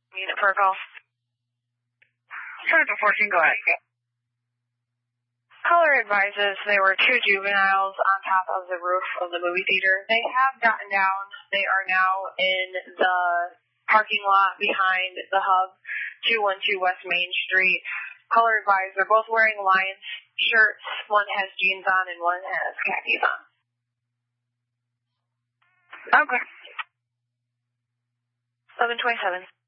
Unit for a call. Sergeant 14, go ahead. Caller advises there were two juveniles on top of the roof of the movie theater. They have gotten down. They are now in the parking lot behind the hub, 212 West Main Street. Caller advised they're both wearing Lions shirts. One has jeans on and one has khakis on. Okay. 1127.